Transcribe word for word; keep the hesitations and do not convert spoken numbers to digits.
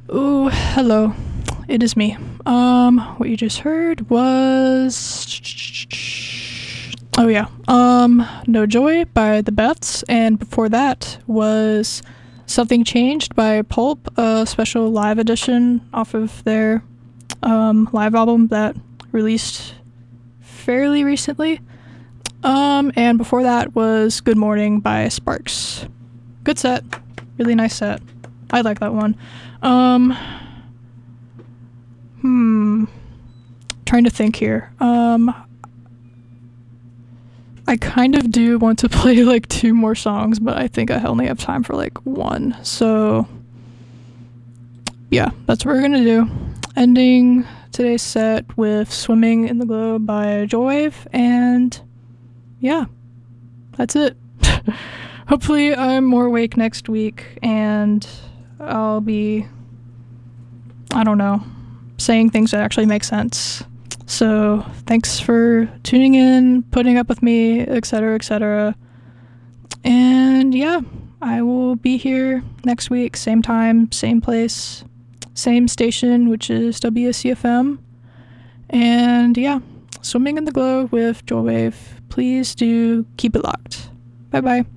Ooh, hello. It is me. Um, what you just heard was. Oh, yeah. Um, No Joy by The Beths, and before that was Something Changed by Pulp, a special live edition off of their um, live album that released fairly recently. Um, and before that was Good Morning by Sparks. Good set. Really nice set. I like that one. Um, hmm. Trying to think here. Um, I kind of do want to play like two more songs, but I think I only have time for like one. So, yeah, that's what we're gonna do. Ending today's set with Swimming in the Glow by Joywave, and yeah, that's it. Hopefully I'm more awake next week and I'll be, I don't know, saying things that actually make sense. So thanks for tuning in, putting up with me, etc, et cetera. And yeah, I will be here next week, same time, same place, same station, which is W C F M. And yeah, Swimming in the Glow with Joywave. Please do keep it locked. Bye bye.